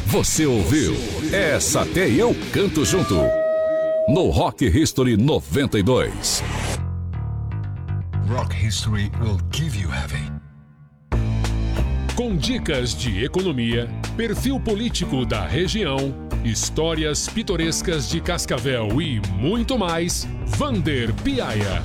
Você ouviu? Essa até eu canto junto. No Rock History 92. Rock History will give you heavy. Com dicas de economia, perfil político da região, histórias pitorescas de Cascavel e muito mais, Vander Piaia.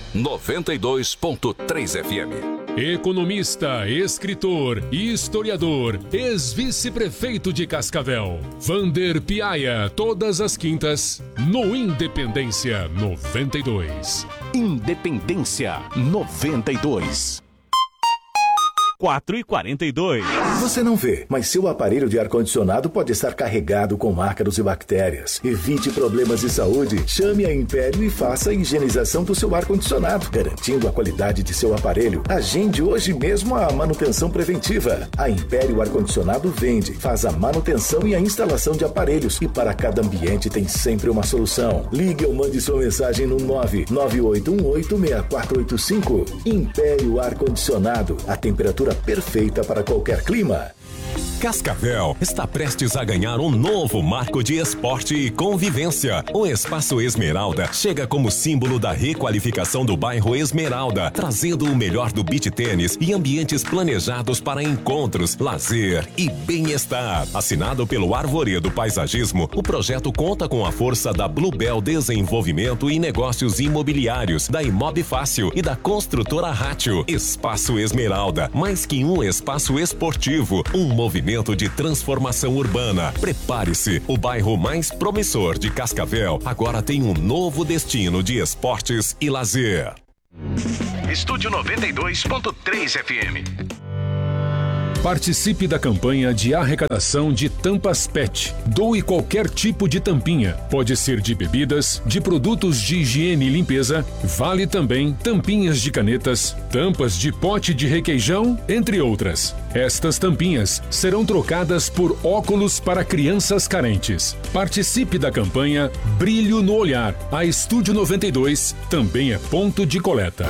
92.3 FM. Economista, escritor, historiador, ex-vice-prefeito de Cascavel, Vander Piaia, todas as quintas, no Independência 92. Independência 92. 4h42. Você não vê, mas seu aparelho de ar-condicionado pode estar carregado com ácaros e bactérias. Evite problemas de saúde. Chame a Império e faça a higienização do seu ar-condicionado, garantindo a qualidade de seu aparelho. Agende hoje mesmo a manutenção preventiva. A Império Ar-Condicionado vende, faz a manutenção e a instalação de aparelhos. E para cada ambiente tem sempre uma solução. Ligue ou mande sua mensagem no 998186485. Império Ar-Condicionado. A temperatura perfeita para qualquer clima. Cascavel está prestes a ganhar um novo marco de esporte e convivência. O Espaço Esmeralda chega como símbolo da requalificação do bairro Esmeralda, trazendo o melhor do beach tênis e ambientes planejados para encontros, lazer e bem-estar. Assinado pelo Arvoredo Paisagismo, o projeto conta com a força da Bluebell Desenvolvimento e Negócios Imobiliários, da Imob Fácil e da construtora Rátio. Espaço Esmeralda, mais que um espaço esportivo, um movimento de transformação urbana. Prepare-se, o bairro mais promissor de Cascavel agora tem um novo destino de esportes e lazer. Estúdio 92.3 FM. Participe da campanha de arrecadação de tampas PET. Doe qualquer tipo de tampinha. Pode ser de bebidas, de produtos de higiene e limpeza. Vale também tampinhas de canetas, tampas de pote de requeijão, entre outras. Estas tampinhas serão trocadas por óculos para crianças carentes. Participe da campanha Brilho no Olhar. A Estúdio 92 também é ponto de coleta.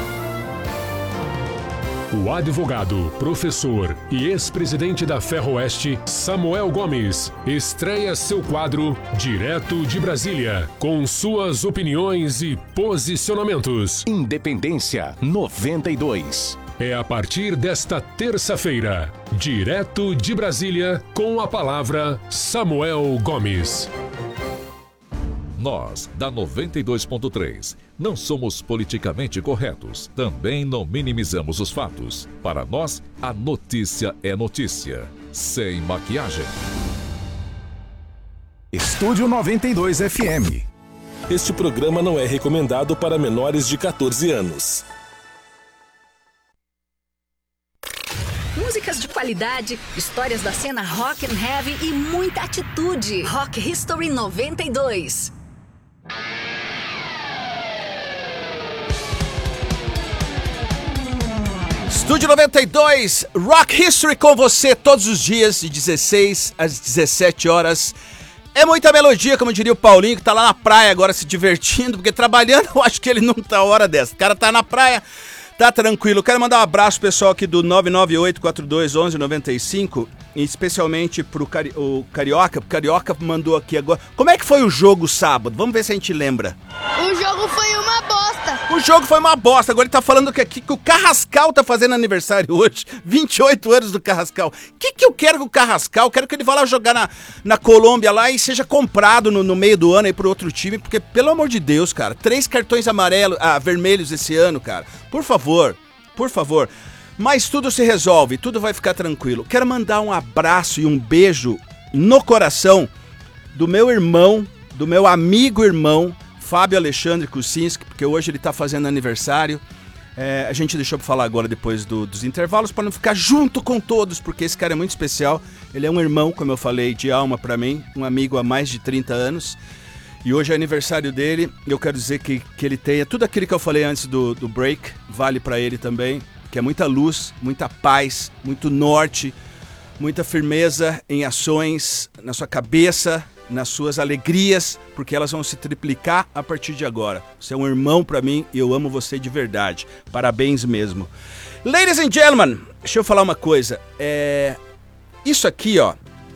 O advogado, professor e ex-presidente da Ferroeste, Samuel Gomes, estreia seu quadro Direto de Brasília, com suas opiniões e posicionamentos. Independência 92. É a partir desta terça-feira, Direto de Brasília, com a palavra Samuel Gomes. Nós, da 92.3, não somos politicamente corretos. Também não minimizamos os fatos. Para nós, a notícia é notícia. Sem maquiagem. Estúdio 92 FM. Este programa não é recomendado para menores de 14 anos. Músicas de qualidade, histórias da cena rock and heavy e muita atitude. Rock History 92. Estúdio 92, Rock History com você todos os dias, de 16 às 17 horas. É muita melodia, como diria o Paulinho, que tá lá na praia agora se divertindo, porque trabalhando eu acho que ele não tá a hora dessa. O cara tá na praia, tá tranquilo. Quero mandar um abraço pro pessoal aqui do 998-4211-95, especialmente pro Carioca. O Carioca mandou aqui agora. Como é que foi o jogo sábado? Vamos ver se a gente lembra. O jogo foi uma bosta. O jogo foi uma bosta. Agora ele tá falando que aqui que o Carrascal tá fazendo aniversário hoje. 28 anos do Carrascal. O que eu quero com o Carrascal? Eu quero que ele vá lá jogar na Colômbia lá e seja comprado no meio do ano aí por outro time. Porque, pelo amor de Deus, cara, 3 cartões vermelhos esse ano, cara. Por favor. Mas tudo se resolve, tudo vai ficar tranquilo. Quero mandar um abraço e um beijo no coração do meu irmão, do meu amigo irmão, Fábio Alexandre Kucinski, porque hoje ele tá fazendo aniversário. A gente deixou pra falar agora depois dos intervalos, para não ficar junto com todos, porque esse cara é muito especial. Ele é um irmão, como eu falei, de alma pra mim, um amigo há mais de 30 anos. E hoje é aniversário dele, e eu quero dizer que ele tenha tudo aquilo que eu falei antes do break, vale pra ele também, que é muita luz, muita paz, muito norte, muita firmeza em ações, na sua cabeça, nas suas alegrias, porque elas vão se triplicar a partir de agora. Você é um irmão pra mim e eu amo você de verdade. Parabéns mesmo. Ladies and gentlemen, deixa eu falar uma coisa. Isso aqui, ó,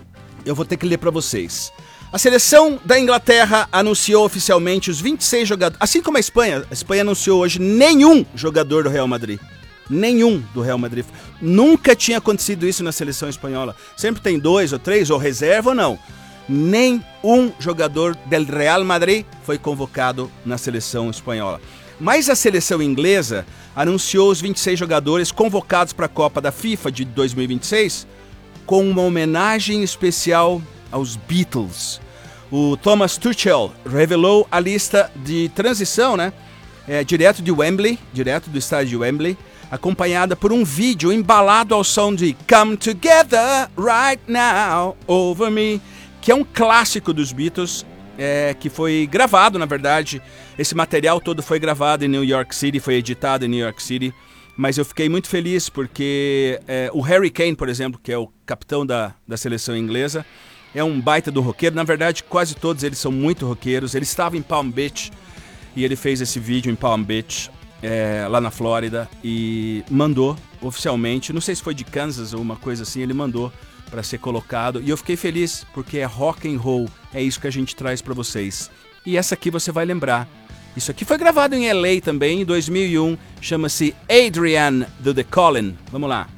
eu vou ter que ler para vocês. A seleção da Inglaterra anunciou oficialmente os 26 jogadores, assim como a Espanha anunciou hoje nenhum jogador do Real Madrid. Nenhum do Real Madrid. Nunca tinha acontecido isso na seleção espanhola. Sempre tem 2 ou 3, ou reserva ou não. Nenhum jogador do Real Madrid foi convocado na seleção espanhola. Mas a seleção inglesa anunciou os 26 jogadores convocados para a Copa da FIFA de 2026 com uma homenagem especial aos Beatles. O Thomas Tuchel revelou a lista de transição, né? Direto de Wembley, direto do estádio de Wembley, acompanhada por um vídeo embalado ao som de Come Together Right Now Over Me, que é um clássico dos Beatles, que foi gravado, na verdade, esse material todo foi gravado em New York City, foi editado em New York City, mas eu fiquei muito feliz porque o Harry Kane, por exemplo, que é o capitão da seleção inglesa, é um baita do roqueiro. Na verdade, quase todos eles são muito roqueiros. Ele estava em Palm Beach e ele fez esse vídeo em Palm Beach, lá na Flórida, e mandou oficialmente, não sei se foi de Kansas ou uma coisa assim, ele mandou para ser colocado, e eu fiquei feliz porque é rock and roll, é isso que a gente traz para vocês. E essa aqui você vai lembrar. Isso aqui foi gravado em LA também, em 2001, chama-se Adrian do The Colin. Vamos lá.